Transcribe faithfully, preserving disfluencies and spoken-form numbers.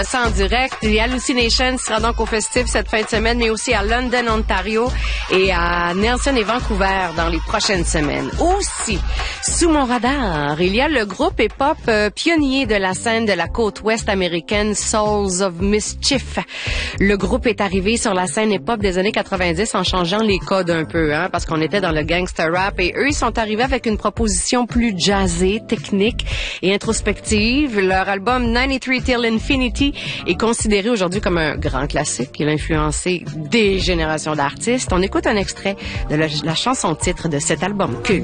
Ça en direct. The Hallucination sera donc au festif cette fin de semaine, mais aussi à London, Ontario et à Nelson et Vancouver dans les prochaines semaines. Aussi, sous mon radar, il y a le groupe hip-hop euh, pionnier de la scène de la côte ouest américaine, Souls of Mischief. Le groupe est arrivé sur la scène hip-hop des années quatre-vingt-dix en changeant les codes un peu, hein, parce qu'on était dans le gangster rap et eux, ils sont arrivés avec une proposition plus jazzée, technique et introspective. Leur album ninety-three Till Infinity est considéré aujourd'hui comme un grand classique. Il a influencé des générations d'artistes. On écoute un extrait de la, la chanson titre de cet album culte.